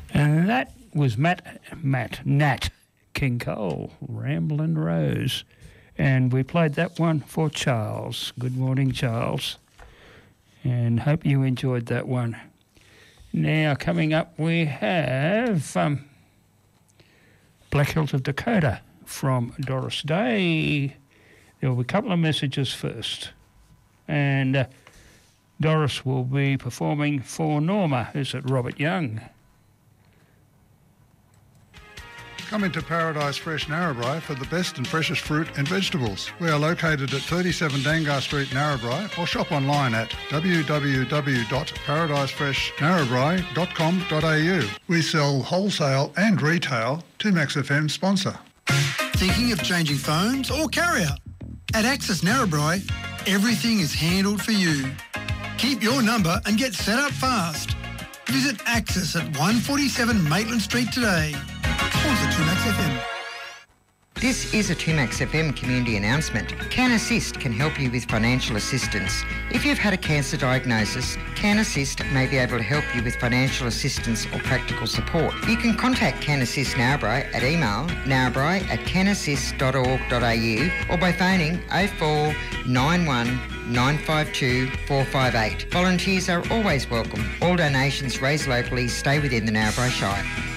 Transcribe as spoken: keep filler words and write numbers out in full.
And that was Matt, Matt, Nat King Cole, Ramblin' Rose. And we played that one for Charles. Good morning, Charles. And hope you enjoyed that one. Now, coming up, we have um, Black Hills of Dakota from Doris Day. There will be a couple of messages first. And uh, Doris will be performing for Norma, who's at Robert Young. Come into Paradise Fresh Narrabri for the best and freshest fruit and vegetables. We are located at thirty-seven Dangar Street, Narrabri, or shop online at w w w dot paradise fresh narrabri dot com dot a u. We sell wholesale and retail. two Max F M sponsor. Thinking of changing phones or carrier? At Access Narrabri, everything is handled for you. Keep your number and get set up fast. Visit Access at one forty-seven Maitland Street today. Sponsor two Max F M. This is a two Max F M community announcement. Can Assist can help you with financial assistance. If you've had a cancer diagnosis, Can Assist may be able to help you with financial assistance or practical support. You can contact Can Assist Narrabri at email narrabri at canassist dot org dot a u or by phoning oh four nine one nine five two four five eight. Volunteers are always welcome. All donations raised locally stay within the Narrabri Shire.